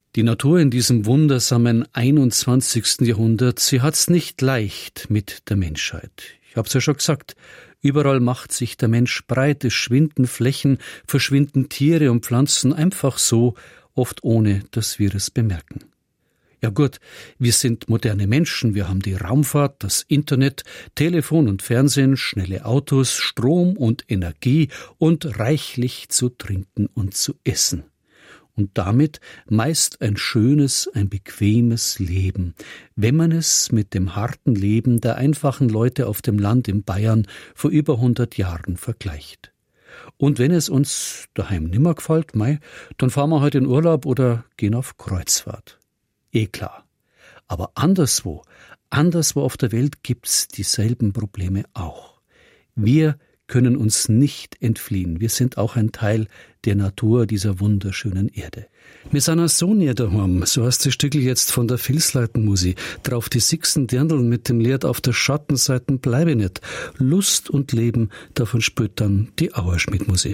Die Natur in diesem wundersamen 21. Jahrhundert, sie hat's nicht leicht mit der Menschheit. Ich hab's ja schon gesagt, überall macht sich der Mensch breit, es schwinden Flächen, verschwinden Tiere und Pflanzen einfach so, oft ohne, dass wir es bemerken. Ja gut, wir sind moderne Menschen, wir haben die Raumfahrt, das Internet, Telefon und Fernsehen, schnelle Autos, Strom und Energie und reichlich zu trinken und zu essen. Und damit meist ein schönes, ein bequemes Leben, wenn man es mit dem harten Leben der einfachen Leute auf dem Land in Bayern vor über 100 Jahren vergleicht. Und wenn es uns daheim nimmer gefällt, dann fahren wir halt in Urlaub oder gehen auf Kreuzfahrt. Klar. Aber anderswo auf der Welt gibt's dieselben Probleme auch. Wir können uns nicht entfliehen. Wir sind auch ein Teil der Natur dieser wunderschönen Erde. Wir sind auch so näher daheim, so heißt das Stückel jetzt von der Vilsleiten-Musi. Drauf die Sixten Dirndln mit dem Lied auf der Schattenseiten bleibe nicht. Lust und Leben, davon spürt dann die Auerschmidt-Musi.